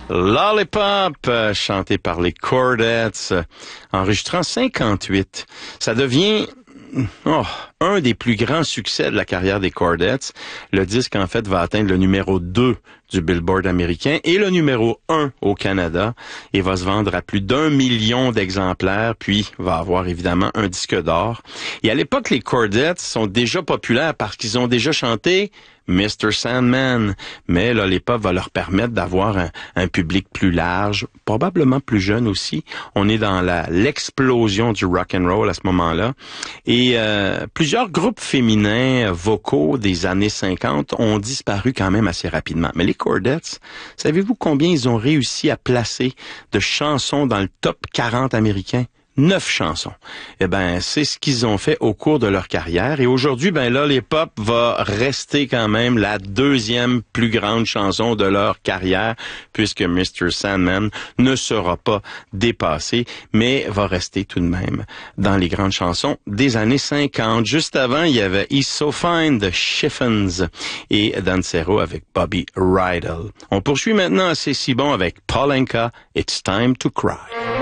Lollipop, chanté par les Chordettes, enregistré en 58. Ça devient un des plus grands succès de la carrière des Chordettes. Le disque, en fait, va atteindre le numéro 2 du Billboard américain et le numéro 1 au Canada et va se vendre à plus d'1 million d'exemplaires, puis va avoir évidemment un disque d'or. Et à l'époque, les Chordettes sont déjà populaires parce qu'ils ont déjà chanté Mr. Sandman, mais Lollipop va leur permettre d'avoir un public plus large, probablement plus jeune aussi. On est dans l'explosion du rock and roll à ce moment-là. Et plusieurs groupes féminins vocaux des années 50 ont disparu quand même assez rapidement. Mais les Chordettes, savez-vous combien ils ont réussi à placer de chansons dans le top 40 américain? 9 chansons. Eh ben, c'est ce qu'ils ont fait au cours de leur carrière. Et aujourd'hui, Lollipop va rester quand même la deuxième plus grande chanson de leur carrière, puisque Mr. Sandman ne sera pas dépassé, mais va rester tout de même dans les grandes chansons des années 50. Juste avant, il y avait He's So Fine de Chiffons et Dancero avec Bobby Rydell. On poursuit maintenant à C'est si bon avec Paul Anka, It's Time to Cry.